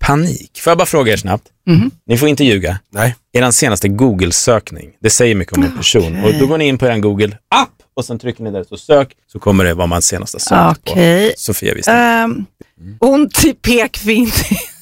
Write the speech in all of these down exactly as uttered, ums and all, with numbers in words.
panik. Får jag bara fråga er snabbt? Mm-hmm. Ni får inte ljuga. Nej. Er senaste Google-sökning, det säger mycket om en person. Okay. Och då går ni in på er Google-app och sen trycker ni där så sök, så kommer det vad man senast har sökt okay. på. Sofia visste. Um, ont i pekfinger.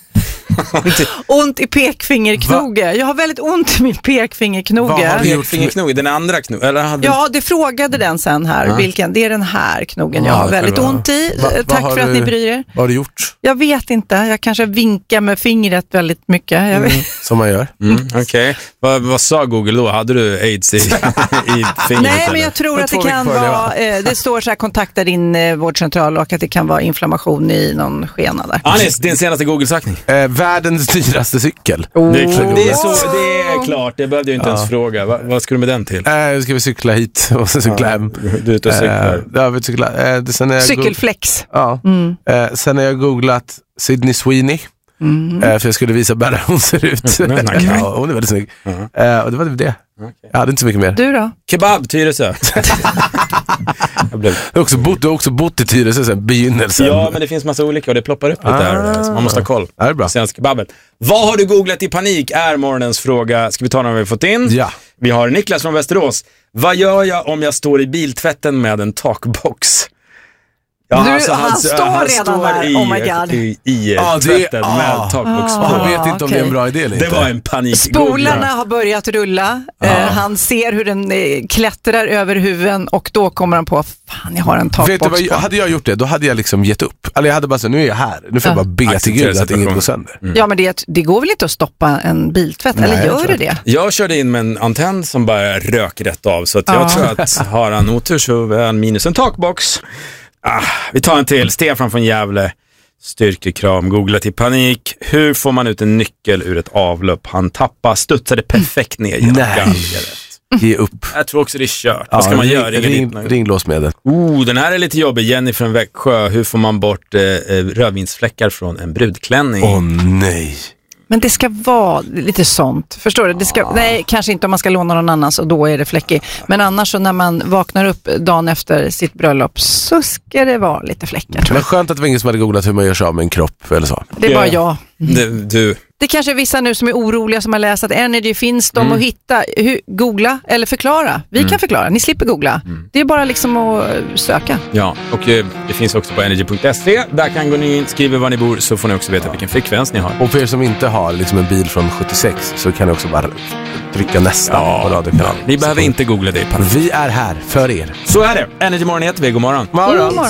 Ont i pekfingerknoge. Va? Jag har väldigt ont i min pekfingerknoge. Pekfingerknoge, den andra knogen? Eller hade... Ja, det frågade den sen här. Ja. Vilken? Det är den här knogen ja, jag har väldigt ont i. Va, Tack för du, att ni bryr er. Vad har du gjort? Jag vet inte. Jag kanske vinkar med fingret väldigt mycket. Jag mm, vet. Som man gör. Mm, Okej. Okay. Va, vad sa Google då? Hade du AIDS i, i fingret? Nej, men jag tror att det kan vara... Eh, det står så här, kontakta din eh, vårdcentral och att det kan vara inflammation i någon skena där. Anis, din senaste Google-sökning? Eh, världens dyraste cykel. Oh. Det, är klart. Det, är så, det är klart, det behövde jag inte ja. ens fråga. Va, vad ska du med den till? Eh, ska vi cykla hit och sen cykla ja. hem. Du är ute och cyklar. Eh, ja, vi cyklar. Eh, sen jag Cykelflex. Ja. Mm. Eh, sen har jag googlat Sydney Sweeney. Mm. Eh, för jag skulle visa bara hon ser ut. Mm. Ja, hon är väldigt snygg. Mm. Eh, och det var det. Okay. Jag hade inte så mycket mer. Du då? Kebab, Tyresö. jag blev... du, har också bott, du har också bott i Tyresö sen begynnelsen. Ja, men det finns massa olika och det ploppar upp lite ah. här. Så man måste ha koll. Ja, det är bra. Svensk kebaben. Vad har du googlat i panik är morgonens fråga. Ska vi ta några vi har fått in? Ja. Vi har Niklas från Västerås. Vad gör jag om jag står i biltvätten med en takbox? Ja, du, alltså, han, han står han redan står där, i, oh my god. i, i, i ah, tvätten ah, med takbox på. Han vet inte om okay. det är en bra idé eller inte. Det var en panik. Spolarna har börjat rulla. Ah. Eh, han ser hur den eh, klättrar över huven och då kommer han på, fan jag har en takbox. Vet du vad, på. Hade jag gjort det, då hade jag liksom gett upp. Eller jag hade bara så, nu är jag här. Nu får ah. jag bara be till Gud att inget går sönder. Mm. Ja, men det, det går väl inte att stoppa en biltvätt? Nej, eller gör det det? Jag körde in med en antenn som bara rök rätt av. Så att jag ah. tror att har han otur så är han minus en takbox. Ah, vi tar en till. Stefan från Gävle. Styrkekram, googla till panik. Hur får man ut en nyckel ur ett avlopp? Han tappar, studsade perfekt ner genom galgeret. Ge upp. Jag tror också det är kört. Vad ska ja, man göra? Ring, ringlåsmedel. Oh, den här är lite jobbig. Jenny från Växjö. Hur får man bort eh, rödvinsfläckar från en brudklänning? Åh oh, nej. Men det ska vara lite sånt. Förstår du? Det ska, nej, kanske inte om man ska låna någon annans och då är det fläckig. Men annars så när man vaknar upp dagen efter sitt bröllop så ska det vara lite fläckar. Men skönt att det var ingen som hade googlat hur man gör sig av med en kropp eller så. Det är bara jag. Mm. Du, du. Det kanske är vissa nu som är oroliga som har läst att Energy finns de mm. att hitta. Hur, googla eller förklara. Vi mm. kan förklara, ni slipper googla. Mm. Det är bara liksom att söka. Ja, och eh, det finns också på energy punkt se. Där kan gå ni in, skriva var ni bor så får ni också veta vilken frekvens ni har. Och för er som inte har liksom en bil från sjuttiosex så kan ni också bara trycka nästan ja. på radiokanalen. Ni behöver inte googla det. Vi är här för er. Så är det. Energy Morgon heter vi. God morgon. God morgon.